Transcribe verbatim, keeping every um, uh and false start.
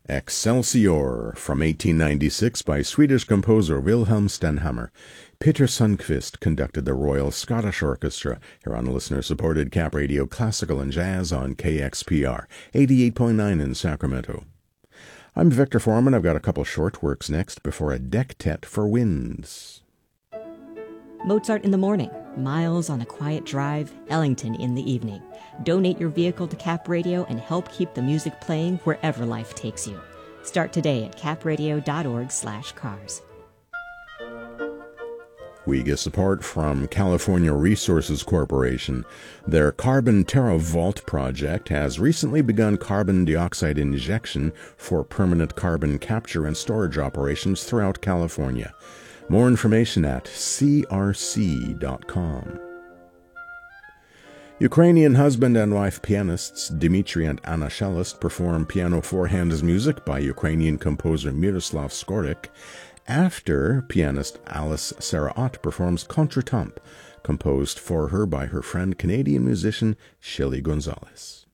Excelsior from eighteen ninety-six by Swedish composer Wilhelm Stenhammar. Peter Sundqvist conducted the Royal Scottish Orchestra here on listener-supported Cap Radio Classical and Jazz on K X P R, eighty-eight point nine in Sacramento. I'm Victor Foreman. I've got a couple short works next before a dectet for winds. Mozart in the morning, Miles on a quiet drive, Ellington in the evening. Donate your vehicle to Cap Radio and help keep the music playing wherever life takes you. Start today at capradio.org slash cars. We get support from California Resources Corporation. Their Carbon TerraVault project has recently begun carbon dioxide injection for permanent carbon capture and storage operations throughout California. More information at c r c dot com. Ukrainian husband and wife pianists Dmitry and Anna Shelest perform piano four-hands music by Ukrainian composer Miroslav Skorik after pianist Alice Sarah-Ott performs Contretemps, composed for her by her friend Canadian musician Shelly Gonzalez.